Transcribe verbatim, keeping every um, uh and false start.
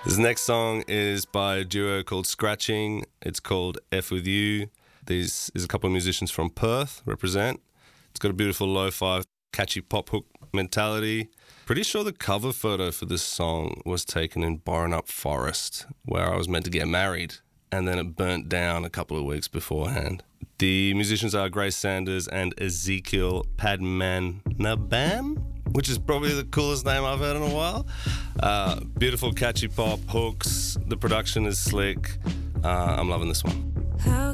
This next song is by a duo called Scratching. It's called F With You. This is a couple of musicians from Perth, represent. It's got a beautiful lo-fi, catchy pop hook mentality. Pretty sure the cover photo for this song was taken in Borenup Forest, where I was meant to get married, and then it burnt down a couple of weeks beforehand. The musicians are Grace Sanders and Ezekiel Padmanabam, which is probably the coolest name I've heard in a while. Uh, beautiful, catchy pop hooks. The production is slick. Uh, I'm loving this one. How